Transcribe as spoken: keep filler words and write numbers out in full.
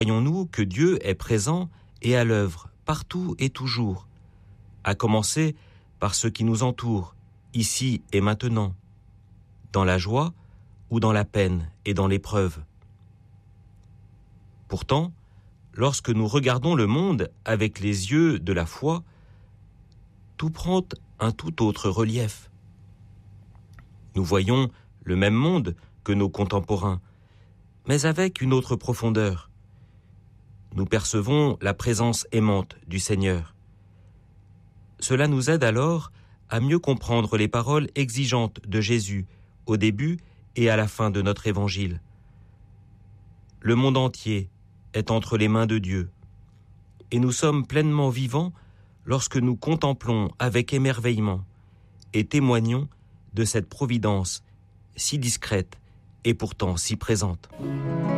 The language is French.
Voyons-nous que Dieu est présent et à l'œuvre, partout et toujours, à commencer par ce qui nous entoure, ici et maintenant, dans la joie ou dans la peine et dans l'épreuve. Pourtant, lorsque nous regardons le monde avec les yeux de la foi, tout prend un tout autre relief. Nous voyons le même monde que nos contemporains, mais avec une autre profondeur. Nous percevons la présence aimante du Seigneur. Cela nous aide alors à mieux comprendre les paroles exigeantes de Jésus au début et à la fin de notre évangile. Le monde entier est entre les mains de Dieu, et nous sommes pleinement vivants lorsque nous contemplons avec émerveillement et témoignons de cette providence si discrète et pourtant si présente.